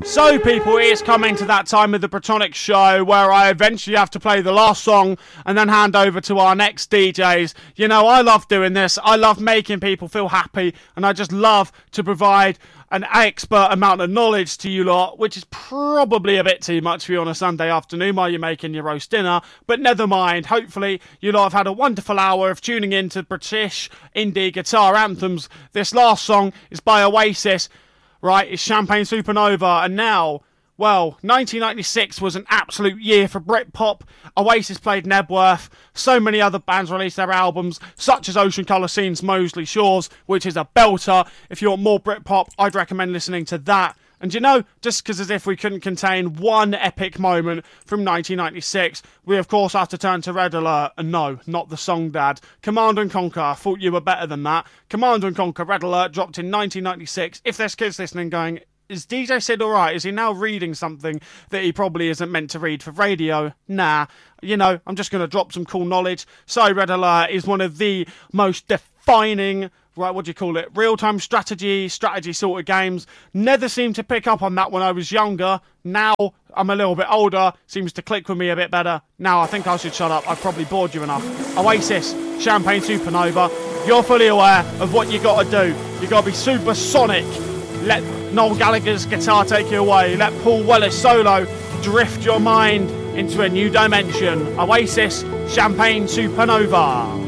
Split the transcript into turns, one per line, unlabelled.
So people, it is coming to that time of the Protonic show where I eventually have to play the last song and then hand over to our next DJs. You know, I love doing this. I love making people feel happy, and I just love to provide an expert amount of knowledge to you lot, which is probably a bit too much for you on a Sunday afternoon while you're making your roast dinner, but never mind. Hopefully you lot have had a wonderful hour of tuning in to British indie guitar anthems. This last song is by Oasis. Right, it's Champagne Supernova, and now, well, 1996 was an absolute year for Britpop. Oasis played Nebworth, so many other bands released their albums, such as Ocean Colour Scene's Moseley Shores, which is a belter. If you want more Britpop, I'd recommend listening to that. And you know, just because as if we couldn't contain one epic moment from 1996, we of course have to turn to Red Alert, and no, not the song Dad. Command and Conquer, I thought you were better than that. Command and Conquer, Red Alert, dropped in 1996. If there's kids listening going, is DJ Sid alright? Is he now reading something that he probably isn't meant to read for radio? Nah. You know, I'm just going to drop some cool knowledge. So Red Alert is one of the most defining, right, what do you call it, real-time strategy sort of games. Never seemed to pick up on that when I was younger. Now I'm a little bit older, seems to click with me a bit better. Now I think I should shut up, I've probably bored you enough. Oasis, Champagne Supernova, you're fully aware of what you got to do. You got to be supersonic. Let Noel Gallagher's guitar take you away. Let Paul Weller's solo drift your mind into a new dimension. Oasis, Champagne Supernova.